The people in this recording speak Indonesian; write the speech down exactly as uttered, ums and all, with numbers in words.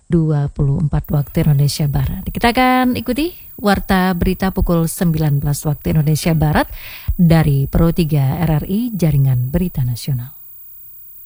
dua puluh empat waktu Indonesia Barat. Kita akan ikuti Warta Berita pukul sembilan belas waktu Indonesia Barat dari Pro tiga R R I Jaringan Berita Nasional.